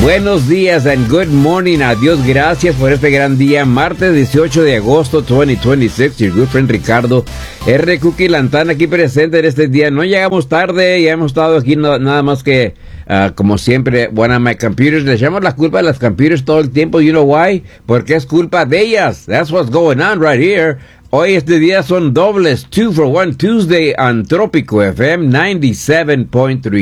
Buenos días and good morning. Adiós, gracias por este gran día. Martes 18 de agosto 2026. Your good friend Ricardo R. Cookie Lantana aquí presente en este día. No llegamos tarde, ya hemos estado aquí nada más que como siempre. One of my computers. Le echamos la culpa a las computers todo el tiempo. You know why? Porque es culpa de ellas. That's what's going on right here. Hoy este día son dobles. 2 for 1 Tuesday on Trópico FM 97.3.